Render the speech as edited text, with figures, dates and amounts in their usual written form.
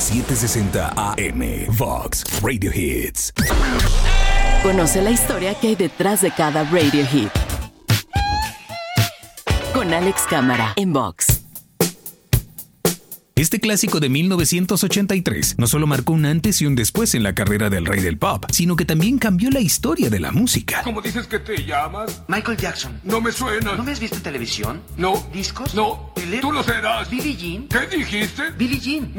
760 AM. Vox Radio Hits. Conoce la historia que hay detrás de cada radio hit. Con Alex Cámara en Vox. Este clásico de 1983 no solo marcó un antes y un después en la carrera del rey del pop, sino que también cambió la historia de la música. ¿Cómo dices que te llamas? Michael Jackson. No me suena. ¿No me has visto en televisión? No. ¿Discos? No. Tú lo serás. ¿Billie Jean? ¿Qué dijiste? Billie Jean.